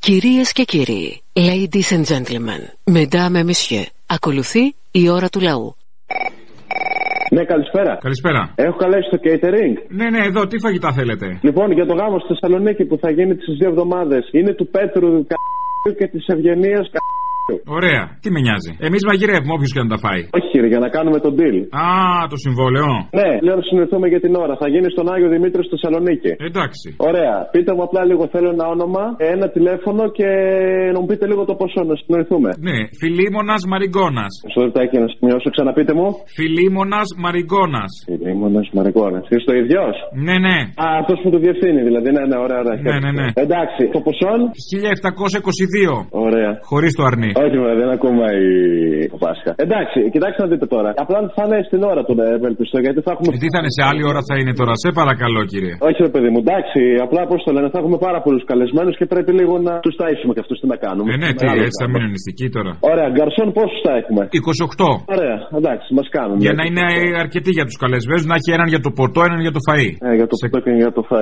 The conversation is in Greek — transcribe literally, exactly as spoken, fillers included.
Κυρίες και κύριοι, ladies and gentlemen, mesdames et messieurs, ακολουθεί η ώρα του λαού. Ναι, καλησπέρα. Καλησπέρα. Έχω καλέσει το catering. Ναι, ναι, εδώ, τι φαγητά θέλετε? Λοιπόν, για το γάμο στη Θεσσαλονίκη που θα γίνει τις δύο εβδομάδες. Είναι του Πέτρου και της Ευγενίας. Ωραία, τι με νοιάζει. Εμείς μαγειρεύουμε όποιος και να τα φάει. Όχι, κύριε, για να κάνουμε τον deal. Α, το συμβόλαιο. Ναι, λέω να συνοηθούμε για την ώρα. Θα γίνει στον Άγιο Δημήτριο στη Θεσσαλονίκη. Εντάξει. Ωραία. Πείτε μου απλά λίγο, θέλω ένα όνομα, ένα τηλέφωνο και να μου πείτε λίγο το ποσό να συνοηθούμε. Ναι, Φιλίμωνας Μαριγκώνας. Στο λεπτάκι να σημειώσω, ξαναπείτε μου. Φιλίμωνας Μαριγκώνας. Φιλίμωνας Μαριγκώνας. Είσαι το ίδιος? Ναι, ναι. Α, αυτός που το διευθύνει δηλαδή. Ναι, ναι, ωραία, ωραία. Ναι, ναι, ναι. Εντάξει, το ποσό. χίλια επτακόσια είκοσι δύο. Ωραία. Χωρίς το αρνί. Όχι, βέβαια, δεν ακούμε η Πάσχα. Εντάξει, κοιτάξτε να δείτε τώρα. Απλά θα είναι στην ώρα του, ευελπιστώ, γιατί θα έχουμε. Ε, τι θα είναι, σε άλλη ώρα θα είναι τώρα, σε παρακαλώ, κύριε. Όχι, ρε παιδί μου, εντάξει, απλά πώ το λένε, θα έχουμε πάρα πολλού καλεσμένους και πρέπει λίγο να του ταΐσουμε και αυτού τι να κάνουμε. Ε, ναι, τι, έτσι θα μείνουν νηστικοί τώρα. Ωραία, γκαρσόν πόσου θα έχουμε? είκοσι οκτώ. Ωραία, εντάξει, μα κάνουν. Για να είναι αρκετοί για του καλεσμένους, να έχει έναν για το ποτό, έναν για το φαΐ. Ε, για το ποτό και για το φαΐ.